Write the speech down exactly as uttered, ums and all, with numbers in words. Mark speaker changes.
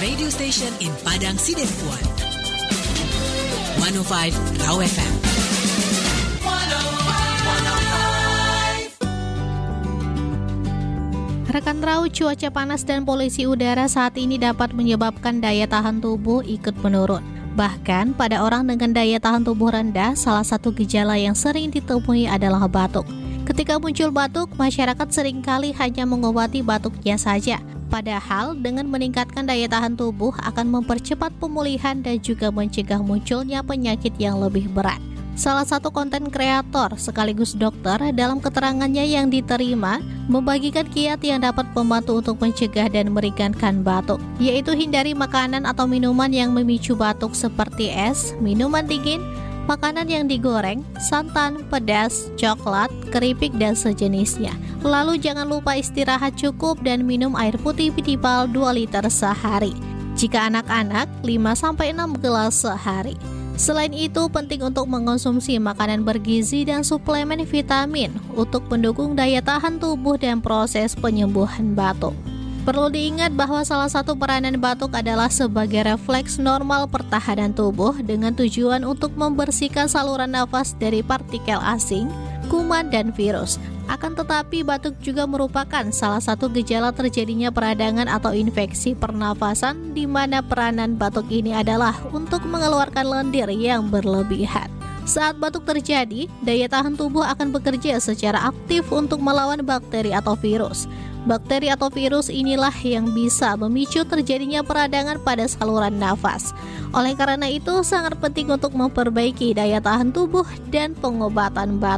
Speaker 1: radio station in Padang Sidempuan. one oh five Raw F M.
Speaker 2: Rekan Raw, cuaca panas dan polusi udara saat ini dapat menyebabkan daya tahan tubuh ikut menurun. Bahkan pada orang dengan daya tahan tubuh rendah, salah satu gejala yang sering ditemui adalah batuk. Ketika muncul batuk, masyarakat seringkali hanya mengobati batuknya saja. Padahal dengan meningkatkan daya tahan tubuh akan mempercepat pemulihan dan juga mencegah munculnya penyakit yang lebih berat. Salah satu konten kreator sekaligus dokter dalam keterangannya yang diterima membagikan kiat yang dapat membantu untuk mencegah dan meringankan batuk, yaitu hindari makanan atau minuman yang memicu batuk seperti es, minuman dingin, makanan yang digoreng, santan, pedas, coklat, keripik, dan sejenisnya. Lalu jangan lupa istirahat cukup dan minum air putih minimal dua liter sehari. Jika anak-anak, lima sampai enam gelas sehari. Selain itu, penting untuk mengonsumsi makanan bergizi dan suplemen vitamin untuk mendukung daya tahan tubuh dan proses penyembuhan batuk. Perlu diingat bahwa salah satu peranan batuk adalah sebagai refleks normal pertahanan tubuh dengan tujuan untuk membersihkan saluran nafas dari partikel asing, kuman, dan virus. Akan tetapi, batuk juga merupakan salah satu gejala terjadinya peradangan atau infeksi pernafasan, di mana peranan batuk ini adalah untuk mengeluarkan lendir yang berlebihan. Saat batuk terjadi, daya tahan tubuh akan bekerja secara aktif untuk melawan bakteri atau virus. Bakteri atau virus inilah yang bisa memicu terjadinya peradangan pada saluran nafas. Oleh karena itu, sangat penting untuk memperbaiki daya tahan tubuh dan pengobatan batuk.